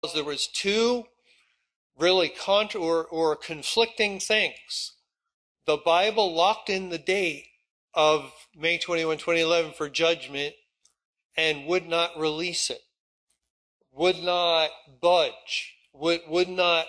there was two really or conflicting things. The Bible locked in the date of May 21, 2011 for judgment and would not release it, would not budge, would not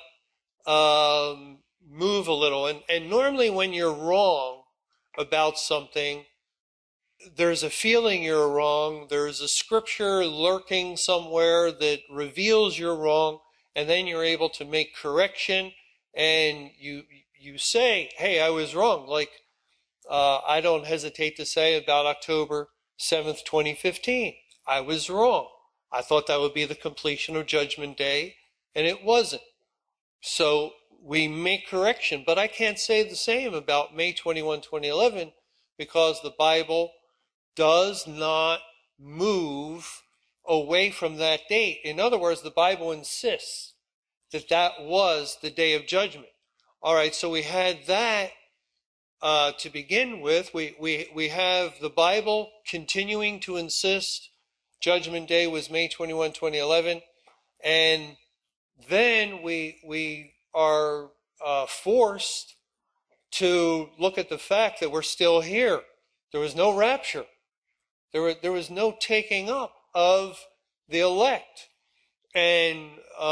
move a little. And normally when you're wrong about something, there's a feeling you're wrong, there's a scripture lurking somewhere that reveals you're wrong, and then you're able to make correction, and you say, hey, I was wrong. Like I don't hesitate to say about October 7th, 2015. I was wrong. I thought that would be the completion of Judgment Day, and it wasn't. So we make correction, but I can't say the same about May 21, 2011, because the Bible does not move away from that date. In other words, the Bible insists that that was the day of judgment. All right, so we had that to begin with. We have the Bible continuing to insist Judgment Day was May 21, 2011, and then we are forced to look at the fact that we're still here. There was no rapture. There was no taking up of the elect. And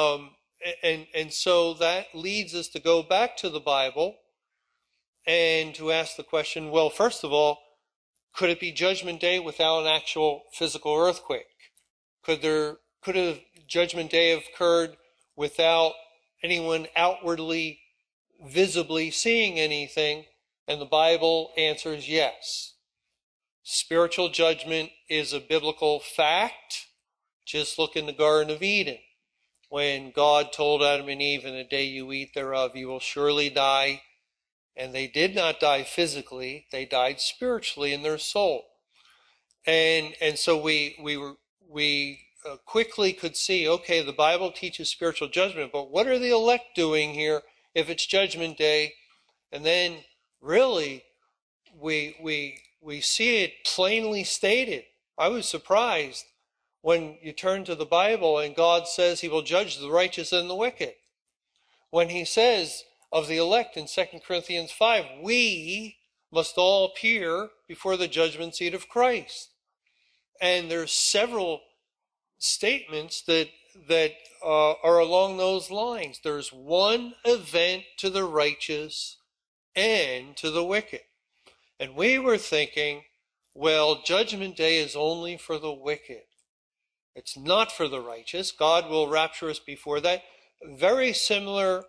so that leads us to go back to the Bible and to ask the question, well, first of all, could it be Judgment Day without an actual physical earthquake? Could a Judgment Day have occurred without anyone outwardly, visibly seeing anything? And the Bible answers yes. Spiritual judgment is a biblical fact. Just look in the Garden of Eden, when God told Adam and Eve, in the day you eat thereof, you will surely die. And they did not die physically, they died spiritually in their soul. And so we quickly could see, okay, the Bible teaches spiritual judgment, but what are the elect doing here if it's Judgment Day? And then really we see it plainly stated. I was surprised when you turn to the Bible and God says he will judge the righteous and the wicked. When he says of the elect in 2 Corinthians 5, we must all appear before the judgment seat of Christ. And there's several statements that are along those lines. There's one event to the righteous and to the wicked. And we were thinking, well, Judgment Day is only for the wicked. It's not for the righteous. God will rapture us before that. Very similar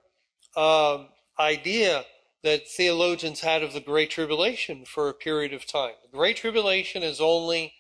idea that theologians had of the Great Tribulation for a period of time. The Great Tribulation is only,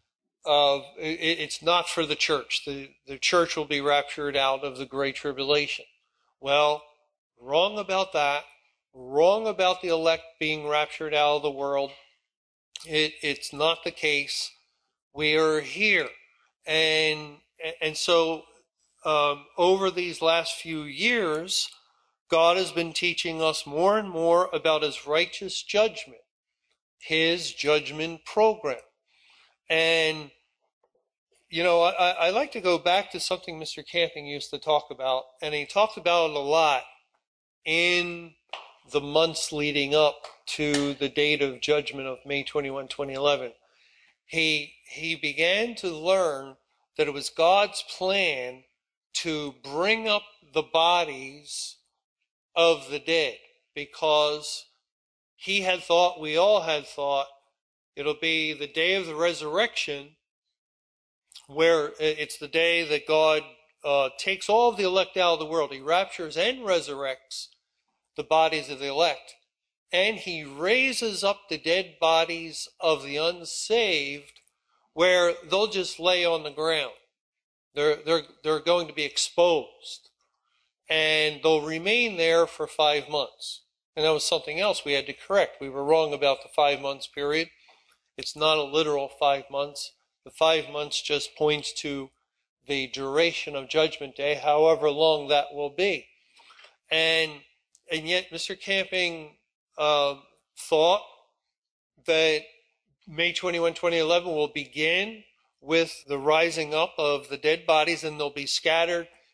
it's not for the church. The church will be raptured out of the Great Tribulation. Well, wrong about that. Wrong about the elect being raptured out of the world. It's not the case. We are here. And so over these last few years, God has been teaching us more and more about his righteous judgment, his judgment program. And, you know, I like to go back to something Mr. Camping used to talk about, and he talked about it a lot in the months leading up to the date of judgment of May 21, 2011. He began to learn that it was God's plan to bring up the bodies of the dead, because he had thought, we all had thought, it'll be the day of the resurrection, where it's the day that God takes all of the elect out of the world. He raptures and resurrects the bodies of the elect, and he raises up the dead bodies of the unsaved, where they'll just lay on the ground. They're going to be exposed, and they'll remain there for 5 months. And that was something else we had to correct. We were wrong about the 5 months period. It's not a literal 5 months. The 5 months just points to the duration of Judgment Day, however long that will be. And yet Mr. Camping thought that May 21, 2011 will begin with the rising up of the dead bodies, and they'll be scattered,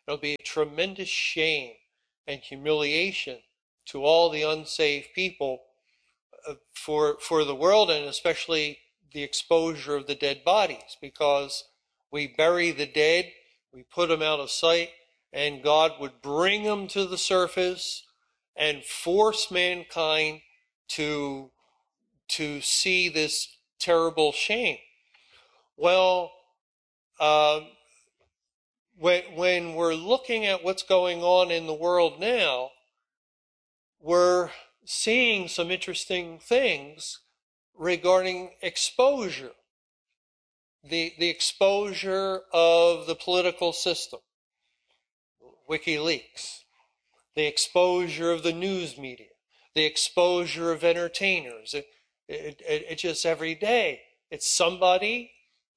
It'll be a tremendous shame and humiliation to all the unsaved people for the world, and especially the exposure of the dead bodies, because we bury the dead, we put them out of sight, and God would bring them to the surface and force mankind to see this terrible shame. Well, when we're looking at what's going on in the world now, we're seeing some interesting things regarding exposure. The exposure of the political system, WikiLeaks, the exposure of the news media, the exposure of entertainers. It just every day, it's somebody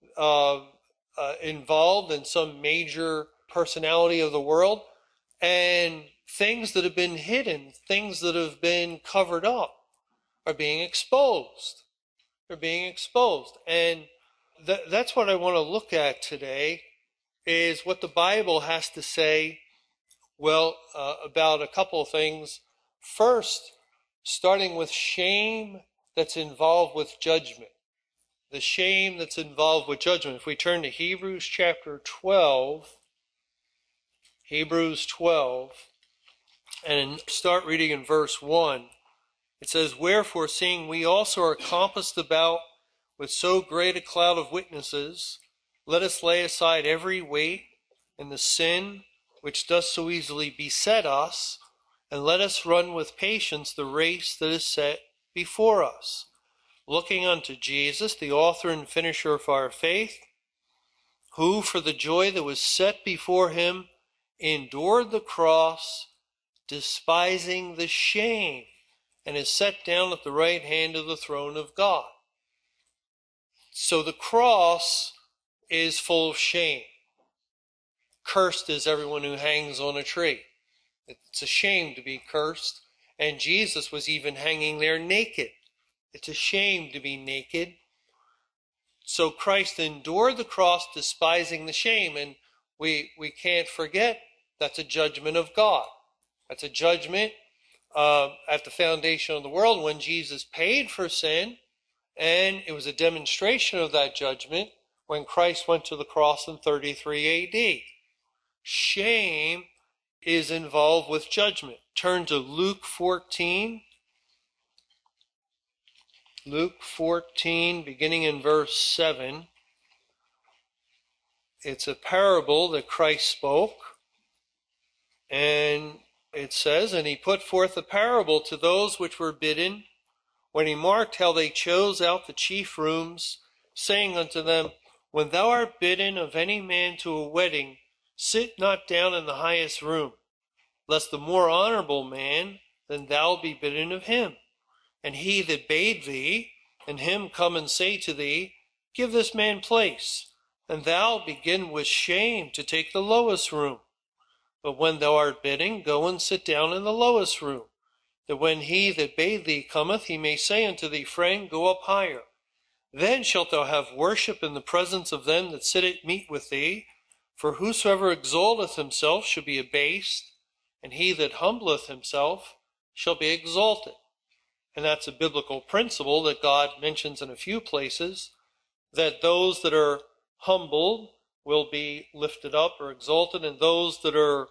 involved in some major personality of the world, and things that have been hidden, things that have been covered up, are being exposed. They're being exposed. And that's what I want to look at today, is what the Bible has to say, well, about a couple of things. First, starting with shame that's involved with judgment. The shame that's involved with judgment. If we turn to Hebrews chapter 12, Hebrews 12, and start reading in verse 1, it says, "Wherefore, seeing we also are compassed about with so great a cloud of witnesses, let us lay aside every weight and the sin which does so easily beset us, and let us run with patience the race that is set before us, looking unto Jesus, the author and finisher of our faith, who for the joy that was set before him endured the cross, despising the shame, and is set down at the right hand of the throne of God." So the cross is full of shame. Cursed is everyone who hangs on a tree. It's a shame to be cursed. And Jesus was even hanging there naked. It's a shame to be naked. So Christ endured the cross, despising the shame. And we can't forget that's a judgment of God. That's a judgment at the foundation of the world when Jesus paid for sin. And it was a demonstration of that judgment when Christ went to the cross in 33 AD. Shame is involved with judgment. Turn to Luke 14. Luke 14, beginning in verse 7. It's a parable that Christ spoke. And it says, "And he put forth a parable to those which were bidden, when he marked how they chose out the chief rooms, saying unto them, When thou art bidden of any man to a wedding, sit not down in the highest room, lest the more honorable man than thou be bidden of him. And he that bade thee, and him come and say to thee, Give this man place, and thou begin with shame to take the lowest room. But when thou art bidden, go and sit down in the lowest room, that when he that bade thee cometh, he may say unto thee, Friend, go up higher. Then shalt thou have worship in the presence of them that sit at meat with thee. For whosoever exalteth himself shall be abased, and he that humbleth himself shall be exalted." And that's a biblical principle that God mentions in a few places, that those that are humbled will be lifted up or exalted, and those that are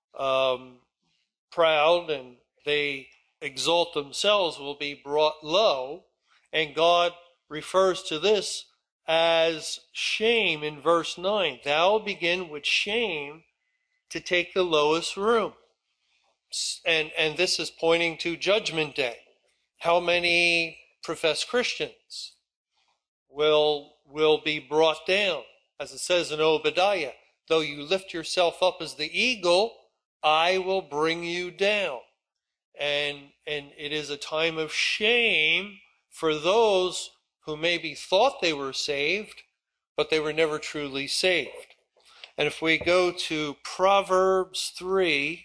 proud and they exalt themselves will be brought low. And God refers to this as shame in verse 9. "Thou begin with shame to take the lowest room." And this is pointing to Judgment Day. How many professed Christians will be brought down? As it says in Obadiah, "Though you lift yourself up as the eagle, I will bring you down." And it is a time of shame for those who maybe thought they were saved, but they were never truly saved. And if we go to Proverbs 3,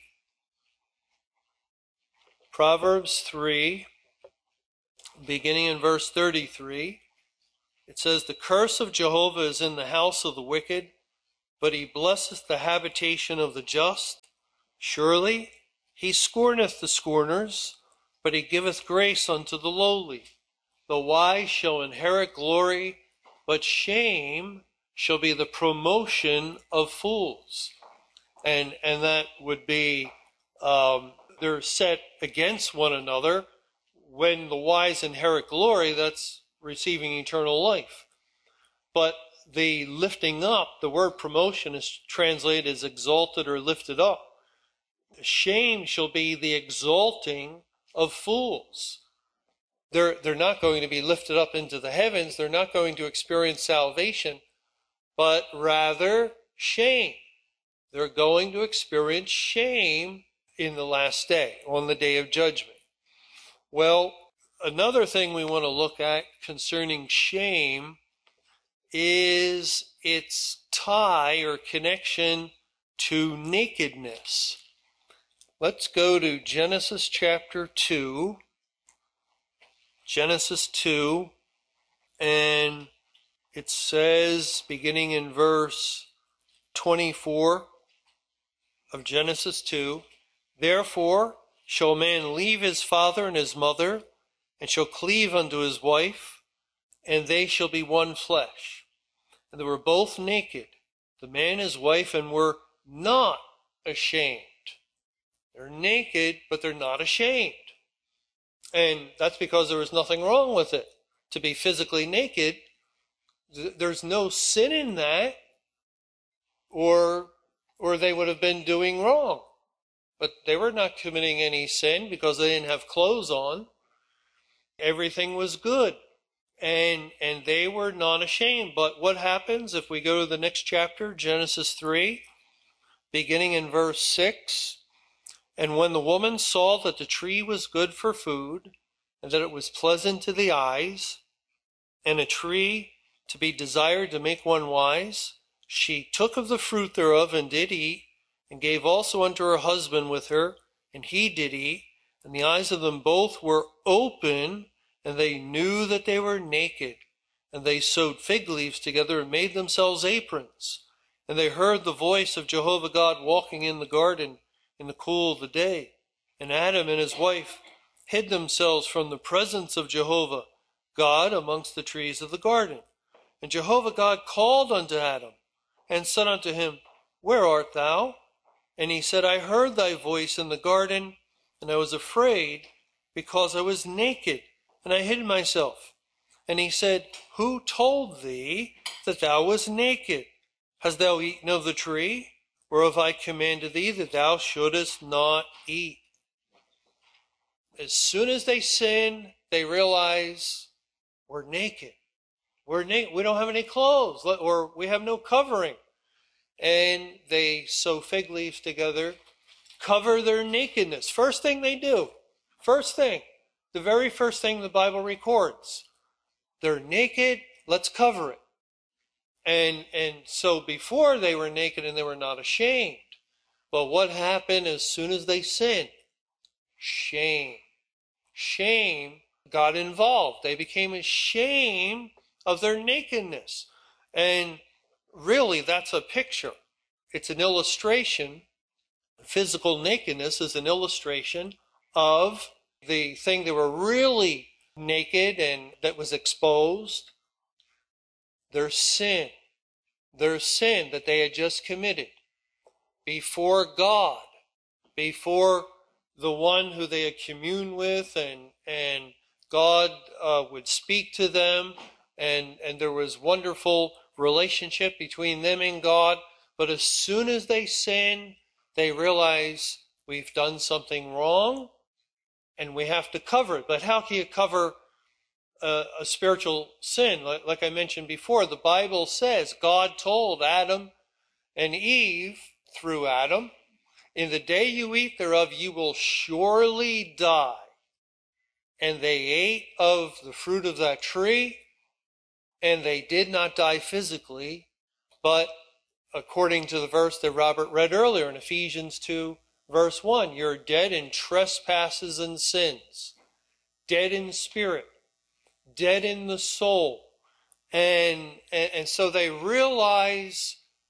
beginning in verse 33, it says, "The curse of Jehovah is in the house of the wicked, but he blesseth the habitation of the just. Surely he scorneth the scorners, but he giveth grace unto the lowly. The wise shall inherit glory, but shame shall be the promotion of fools. And that would be, they're set against one another. When the wise inherit glory, that's receiving eternal life. But the lifting up, the word promotion is translated as exalted or lifted up. Shame shall be the exalting of fools. They're not going to be lifted up into the heavens. They're not going to experience salvation, but rather shame. They're going to experience shame in the last day, on the day of judgment. Well, another thing we want to look at concerning shame is its tie or connection to nakedness. Let's go to Genesis chapter 2. Genesis 2, and it says, beginning in verse 24 of Genesis 2, Therefore shall a man leave his father and his mother, and shall cleave unto his wife, and they shall be one flesh. And they were both naked, the man and his wife, and were not ashamed. They're naked, but they're not ashamed. And that's because there was nothing wrong with it. To be physically naked, there's no sin in that, or they would have been doing wrong. But they were not committing any sin because they didn't have clothes on. Everything was good. And they were not ashamed. But what happens if we go to the next chapter, Genesis 3, beginning in verse 6? And when the woman saw that the tree was good for food, and that it was pleasant to the eyes, and a tree to be desired to make one wise, she took of the fruit thereof and did eat, and gave also unto her husband with her, and he did eat. And the eyes of them both were open, and they knew that they were naked. And they sewed fig leaves together and made themselves aprons. And they heard the voice of Jehovah God walking in the garden in the cool of the day. And Adam and his wife hid themselves from the presence of Jehovah God amongst the trees of the garden. And Jehovah God called unto Adam, and said unto him, Where art thou? And he said, I heard thy voice in the garden, and I was afraid, because I was naked, and I hid myself. And he said, Who told thee that thou wast naked? Hast thou eaten of the tree, whereof I commanded thee that thou shouldest not eat? As soon as they sin, they realize we're naked. We're naked. We don't have any clothes, or we have no covering. And they sew fig leaves together, cover their nakedness. First thing they do, the very first thing the Bible records. They're naked, let's cover it. And so before they were naked and they were not ashamed. But what happened as soon as they sinned? Shame. Shame got involved. They became ashamed of their nakedness. And really, that's a picture. It's an illustration. Physical nakedness is an illustration of the thing they were really naked and that was exposed. Their sin that they had just committed before God, before the one who they had communed with, and God would speak to them, and there was wonderful relationship between them and God. But as soon as they sin, they realize we've done something wrong and we have to cover it. But how can you cover a spiritual sin? Like I mentioned before, the Bible says God told Adam and Eve through Adam, in the day you eat thereof, you will surely die. And they ate of the fruit of that tree, and they did not die physically, but according to the verse that Robert read earlier in Ephesians 2, verse 1, you're dead in trespasses and sins, dead in spirit, dead in the soul. And so they realize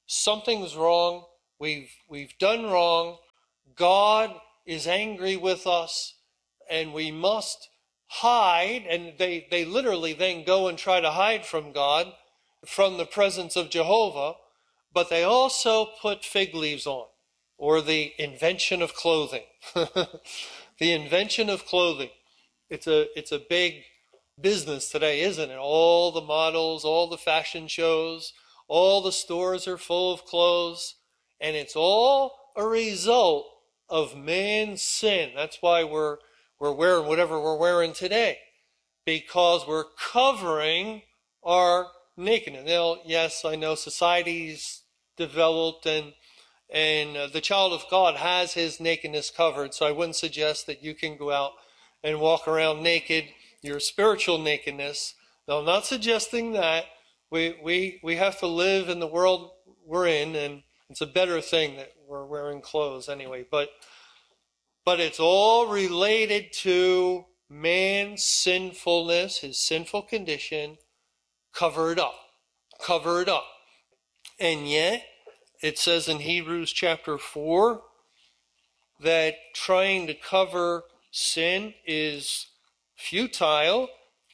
something's wrong. We've done wrong. God is angry with us, and we must hide. And they literally then go and try to hide from God, from the presence of Jehovah, but they also put fig leaves on, or the invention of clothing. The invention of clothing. It's a big business today, isn't it? All the models, all the fashion shows, all the stores are full of clothes, and it's all a result of man's sin. That's why we're wearing whatever we're wearing today, because we're covering our nakedness. Now, yes, I know society's developed, and the child of God has his nakedness covered, so I wouldn't suggest that you can go out and walk around naked, your spiritual nakedness. Now, I'm not suggesting that. We have to live in the world we're in, and it's a better thing that we're wearing clothes anyway. But it's all related to man's sinfulness, his sinful condition, covered up. Covered up. And yet, it says in Hebrews chapter 4 that trying to cover sin is futile.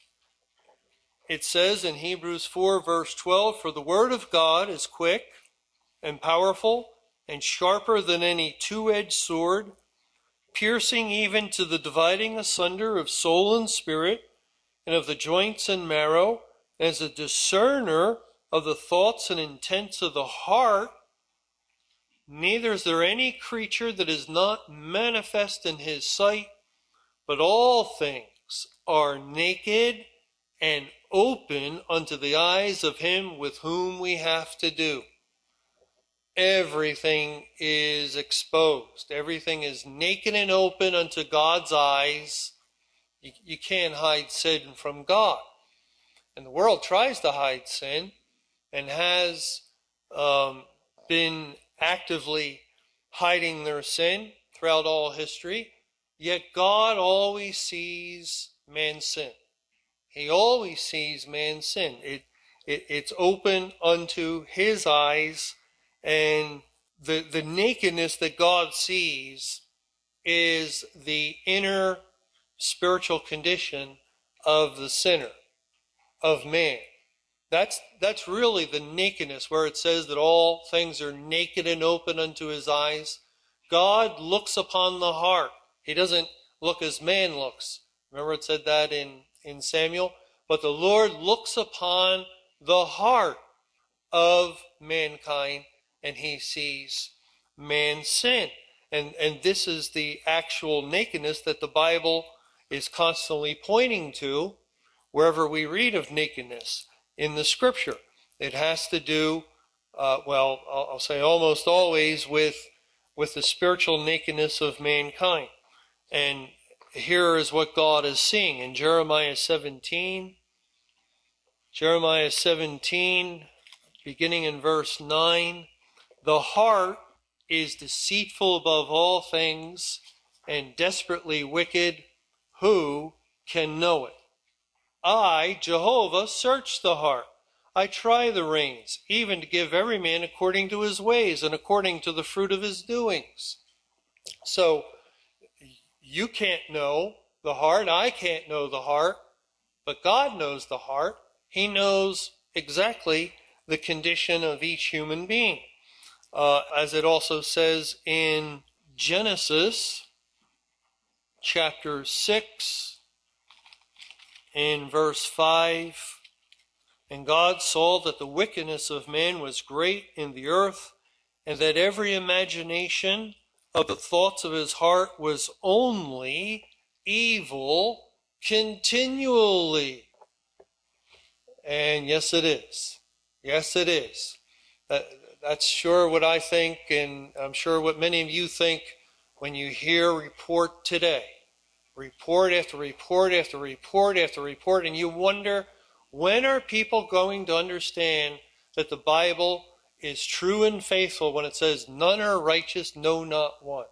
It says in Hebrews 4 verse 12, "For the word of God is quick and powerful and sharper than any two-edged sword, piercing even to the dividing asunder of soul and spirit, and of the joints and marrow, and as a discerner of the thoughts and intents of the heart. Neither is there any creature that is not manifest in his sight, but all things are naked and open unto the eyes of him with whom we have to do." Everything is exposed. Everything is naked and open unto God's eyes. You can't hide sin from God. And the world tries to hide sin and has been actively hiding their sin throughout all history. Yet God always sees man's sin. He always sees man's sin. It's open unto his eyes, and the nakedness that God sees is the inner spiritual condition of the sinner, of man. That's really the nakedness, where it says that all things are naked and open unto his eyes. God looks upon the heart. He doesn't look as man looks. Remember it said that in Samuel? But the Lord looks upon the heart of mankind, and he sees man's sin. And this is the actual nakedness that the Bible is constantly pointing to wherever we read of nakedness in the Scripture. It has to do, I'll say almost always, with the spiritual nakedness of mankind. And here is what God is seeing in Jeremiah 17. Jeremiah 17, beginning in verse 9. "The heart is deceitful above all things and desperately wicked. Who can know it? I, Jehovah, search the heart. I try the reins, even to give every man according to his ways and according to the fruit of his doings." So, you can't know the heart. I can't know the heart. But God knows the heart. He knows exactly the condition of each human being. As it also says in Genesis chapter 6, in verse 5, "And God saw that the wickedness of man was great in the earth, and that every imagination of the thoughts of his heart was only evil continually." And yes, it is. Yes, it is. That's sure what I think, and I'm sure what many of you think when you hear report today. Report after report after report after report, and you wonder, when are people going to understand that the Bible is true and faithful when it says, "None are righteous, no, not one"?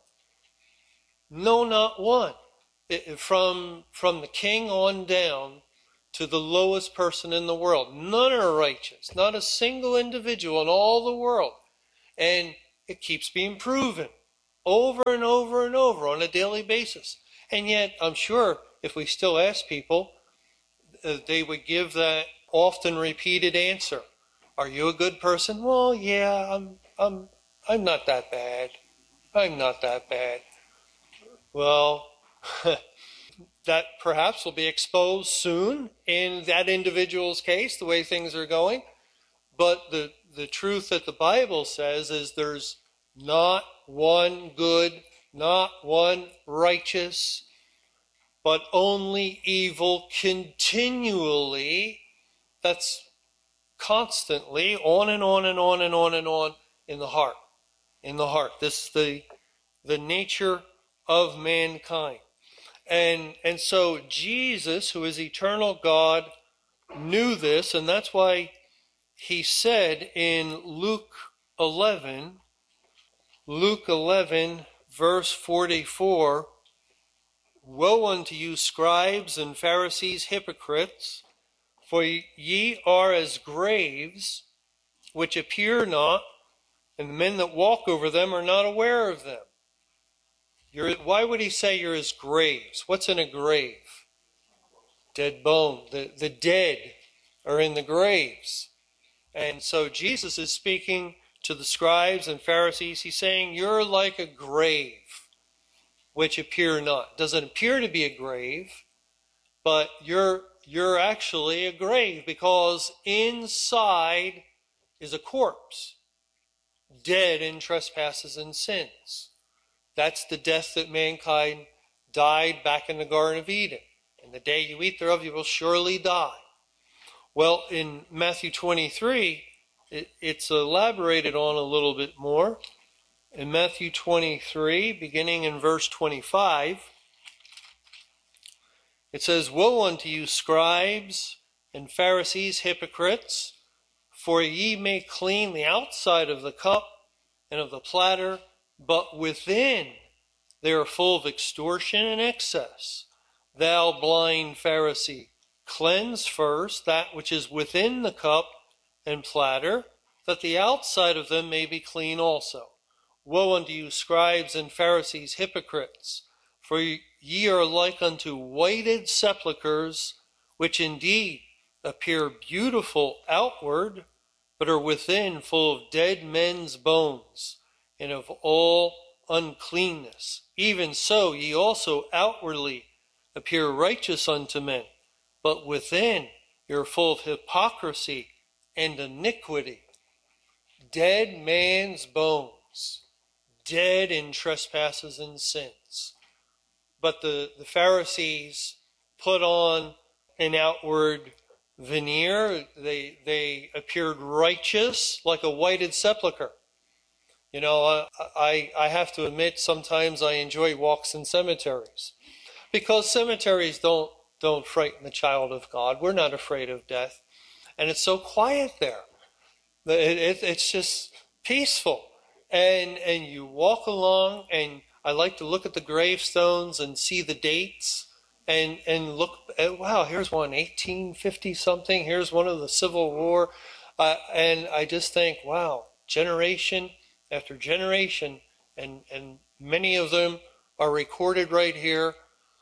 No, not one. From the king on down to the lowest person in the world, none are righteous. Not a single individual in all the world And it keeps being proven over and over and over on a daily basis. And yet, I'm sure if we still ask people, they would give that often repeated answer. Are you a good person? Well, yeah, I'm not that bad. I'm not that bad. Well, that perhaps will be exposed soon in that individual's case, the way things are going. But the truth that the Bible says is there's not one good, not one righteous, but only evil continually. That's constantly on and on and on and on and on in the heart. In the heart. This is the nature of mankind. And so Jesus, who is eternal God, knew this, and that's why he said in Luke 11, verse 44, Woe unto you, scribes and Pharisees, hypocrites, for ye are as graves, which appear not, and the men that walk over them are not aware of them. Why would he say you're as graves? What's in a grave? Dead bone. The dead are in the graves. And so Jesus is speaking to the scribes and Pharisees. He's saying, you're like a grave, which appear not. Doesn't appear to be a grave, but you're actually a grave, because inside is a corpse, dead in trespasses and sins. That's the death that mankind died back in the Garden of Eden. And the day you eat thereof, you will surely die. Well, in Matthew 23, it's elaborated on a little bit more. In Matthew 23, beginning in verse 25, it says, Woe unto you, scribes and Pharisees, hypocrites, for ye may clean the outside of the cup and of the platter, but within they are full of extortion and excess. Thou blind Pharisee, cleanse first that which is within the cup and platter, that the outside of them may be clean also. Woe unto you, scribes and Pharisees, hypocrites, for ye are like unto whited sepulchres, which indeed appear beautiful outward, but are within full of dead men's bones, and of all uncleanness. Even so ye also outwardly appear righteous unto men, but within you're full of hypocrisy and iniquity. Dead man's bones, dead in trespasses and sins. But the Pharisees put on an outward veneer. They appeared righteous like a whited sepulcher. You know, I have to admit, sometimes I enjoy walks in cemeteries, because cemeteries don't frighten the child of God. We're not afraid of death. And it's so quiet there. It's just peaceful. And you walk along, and I like to look at the gravestones and see the dates and look at, wow, here's one 1850 something. Here's one of the Civil War. And I just think, wow, generation after generation, and many of them are recorded right here.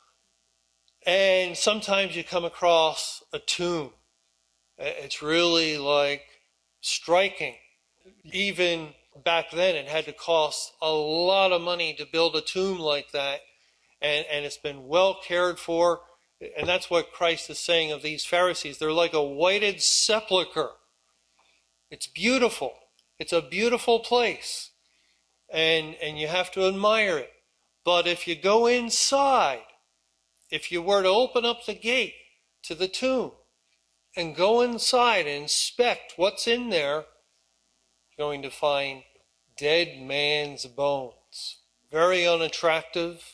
And sometimes you come across a tomb. It's really like striking. Even back then, it had to cost a lot of money to build a tomb like that. And it's been well cared for. And that's what Christ is saying of these Pharisees. They're like a whited sepulcher. It's beautiful. It's a beautiful place. And you have to admire it. But if you go inside, if you were to open up the gate to the tomb and go inside and inspect what's in there, you're going to find dead man's bones. Very unattractive,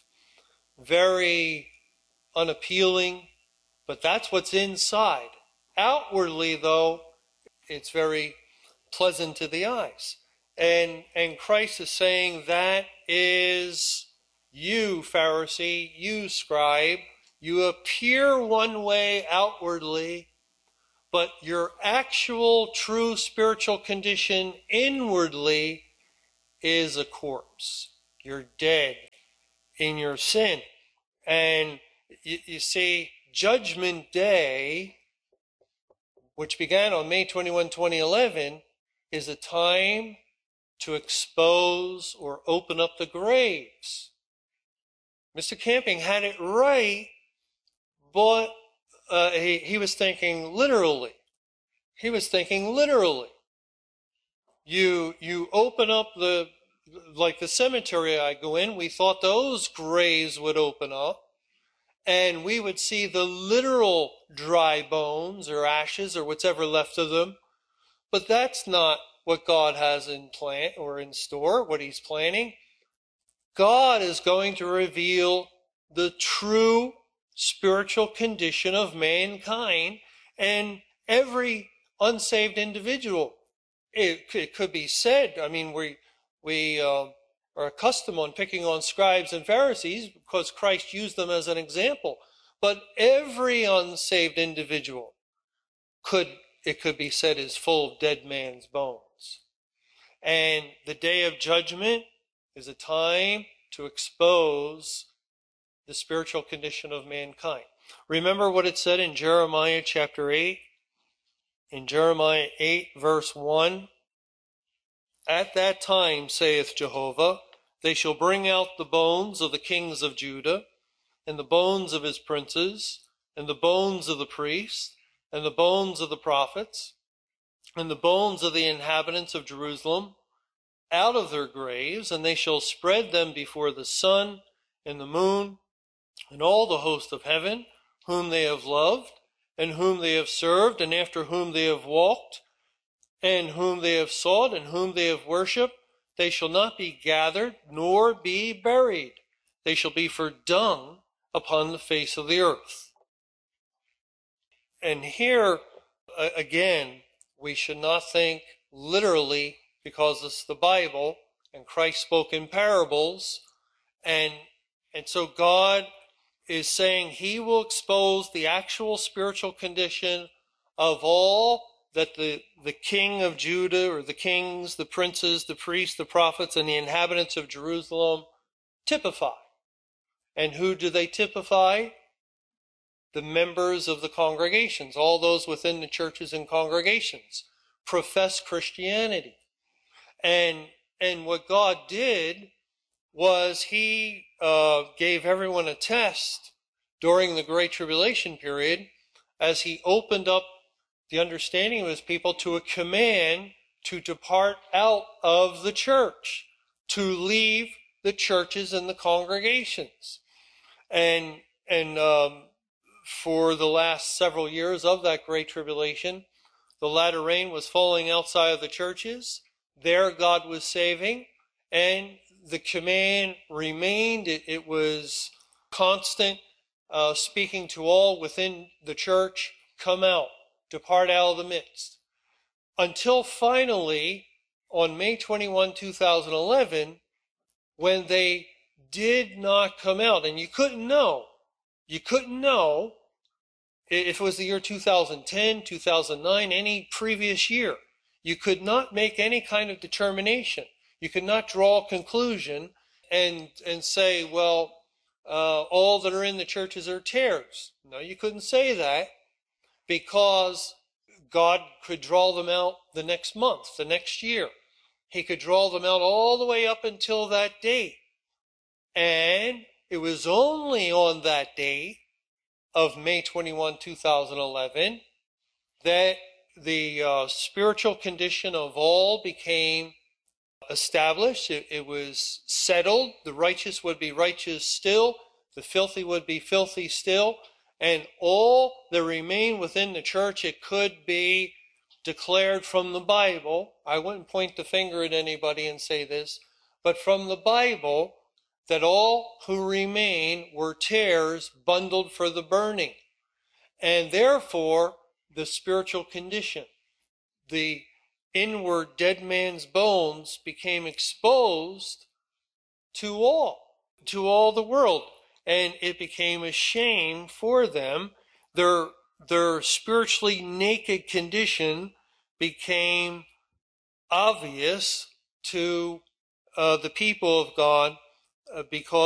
very unappealing, but that's what's inside. Outwardly, though, it's very pleasant to the eyes. And Christ is saying, that is you, Pharisee, you, scribe. You appear one way outwardly, but your actual true spiritual condition inwardly is a corpse. You're dead in your sin. And you see, Judgment Day, which began on May 21, 2011, is a time to expose or open up the graves. Mr. Camping had it right, but he was thinking literally. He was thinking literally. You open up like the cemetery I go in, we thought those graves would open up, and we would see the literal dry bones or ashes or whatever left of them. But that's not what God has in plan or in store, what he's planning. God is going to reveal the true spiritual condition of mankind and every unsaved individual. It could be said, I mean, we are accustomed on picking on scribes and Pharisees because Christ used them as an example. But every unsaved individual it could be said is full of dead man's bones. And the day of judgment is a time to expose the spiritual condition of mankind. Remember what it said in Jeremiah chapter 8? In Jeremiah 8 verse 1, "At that time, saith Jehovah, they shall bring out the bones of the kings of Judah, and the bones of his princes, and the bones of the priests, and the bones of the prophets, and the bones of the inhabitants of Jerusalem, out of their graves, and they shall spread them before the sun and the moon, and all the host of heaven, whom they have loved, and whom they have served, and after whom they have walked, and whom they have sought, and whom they have worshipped. They shall not be gathered, nor be buried. They shall be for dung upon the face of the earth." And here, again, we should not think literally, because it's the Bible, and Christ spoke in parables, and so God is saying he will expose the actual spiritual condition of all that the king of Judah, or the kings, the princes, the priests, the prophets, and the inhabitants of Jerusalem typify. And who do they typify? The members of the congregations, all those within the churches and congregations, profess Christianity. And what God did was he gave everyone a test during the Great Tribulation period as he opened up the understanding of his people to a command to depart out of the church, to leave the churches and the congregations. And for the last several years of that Great Tribulation, the latter rain was falling outside of the churches. There God was saving, and the command remained. It was constant, speaking to all within the church, come out, depart out of the midst. Until finally, on May 21, 2011, when they did not come out, and you couldn't know if it was the year 2010, 2009, any previous year. You could not make any kind of determination. You could not draw a conclusion and say, well, all that are in the churches are tares. No, you couldn't say that, because God could draw them out the next month, the next year. He could draw them out all the way up until that date. And it was only on that date of May 21, 2011, that the spiritual condition of all became established. It was settled. The righteous would be righteous still. The filthy would be filthy still. And all that remain within the church, it could be declared from the Bible. I wouldn't point the finger at anybody and say this, but from the Bible, that all who remain were tares bundled for the burning. And therefore, the spiritual condition, the inward dead man's bones, became exposed to all the world. And it became a shame for them. Their spiritually naked condition became obvious to the people of God because